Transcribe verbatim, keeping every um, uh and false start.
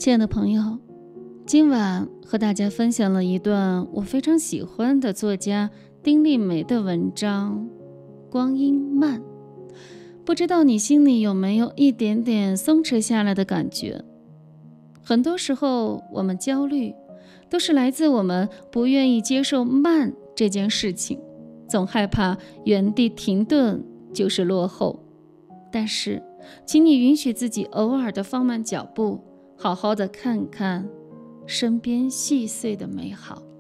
亲爱的朋友，今晚和大家分享了一段我非常喜欢的作家丁立梅的文章《光阴慢》。不知道你心里有没有一点点松弛下来的感觉？很多时候我们焦虑，都是来自我们不愿意接受慢这件事情，总害怕原地停顿就是落后。但是请你允许自己偶尔的放慢脚步，好好的看看身边细碎的美好。